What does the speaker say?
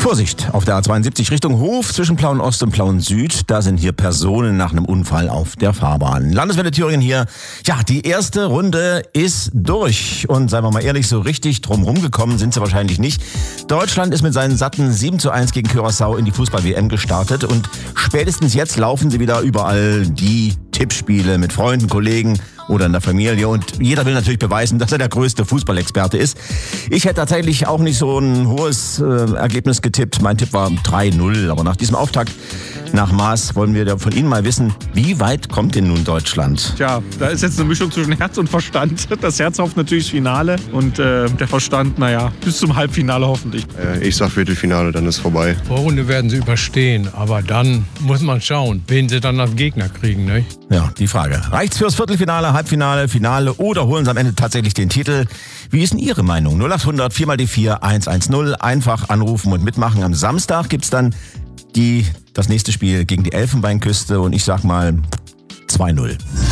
Vorsicht, auf der A72 Richtung Hof zwischen Plauen-Ost und Plauen-Süd. Da sind hier Personen nach einem Unfall auf der Fahrbahn. Landeswelle Thüringen hier. Ja, die erste Runde ist durch. Und seien wir mal ehrlich, so richtig drumherum gekommen sind sie wahrscheinlich nicht. Deutschland ist mit seinen satten 7:1 gegen Curaçao in die Fußball-WM gestartet. Und spätestens jetzt laufen sie wieder überall die Tippspiele mit Freunden, Kollegen oder in der Familie. Und jeder will natürlich beweisen, dass er der größte Fußballexperte ist. Ich hätte tatsächlich auch nicht so ein hohes Ergebnis getippt. Mein Tipp war 3-0. Aber nach diesem Auftakt nach Maß wollen wir von Ihnen mal wissen, wie weit kommt denn nun Deutschland? Tja, da ist jetzt eine Mischung zwischen Herz und Verstand. Das Herz hofft natürlich das Finale und der Verstand, bis zum Halbfinale hoffentlich. Ich sag Viertelfinale, dann ist vorbei. Vorrunde werden sie überstehen, aber dann muss man schauen, wen sie dann als Gegner kriegen, ne? Ja, die Frage. Reicht's fürs Viertelfinale, Halbfinale, Finale oder holen sie am Ende tatsächlich den Titel? Wie ist denn Ihre Meinung? 0800 4 mal die 4 110. Einfach anrufen und mitmachen. Am Samstag gibt's dann das nächste Spiel gegen die Elfenbeinküste und ich sag mal 2-0.